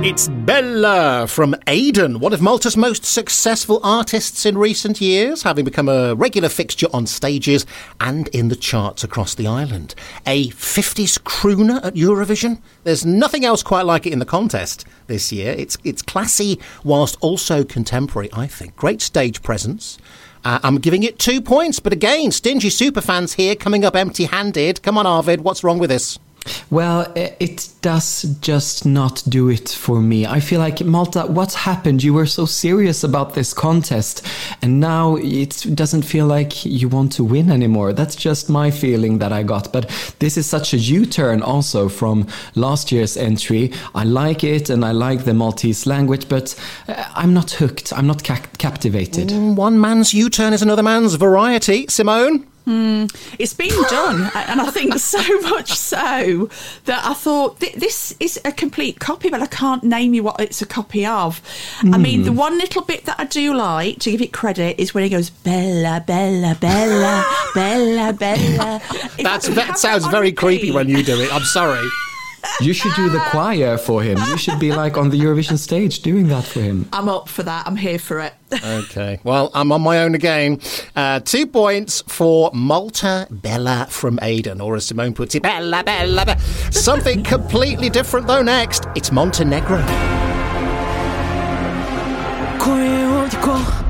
It's Bella from Aiden, one of Malta's most successful artists in recent years, having become a regular fixture on stages and in the charts across the island. A 50s crooner at Eurovision. There's nothing else quite like it in the contest this year. It's classy whilst also contemporary, I think. Great stage presence. I'm giving it 2 points, but again, stingy superfans here coming up empty-handed. Come on, Arvid, what's wrong with this? Well, it does just not do it for me. I feel like, Malta, what's happened? You were so serious about this contest, and now it doesn't feel like you want to win anymore. That's just my feeling that I got. But this is such a U-turn also from last year's entry. I like it, and I like the Maltese language, but I'm not hooked. I'm not captivated. One man's U-turn is another man's variety. Simone? It's been done, and I think so much so that I thought this is a complete copy, but I can't name you what it's a copy of. I mean, the one little bit that I do like, to give it credit, is when he goes Bella, Bella, Bella, Bella, Bella. That sounds very creepy when you do it. I'm sorry. You should do the choir for him. You should be like on the Eurovision stage doing that for him. I'm up for that. I'm here for it. Okay. Well, I'm on my own again. 2 points for Malta Bella from Aiden, or as Simone puts it, Bella, Bella, Bella. Something completely different, though, next. It's Montenegro.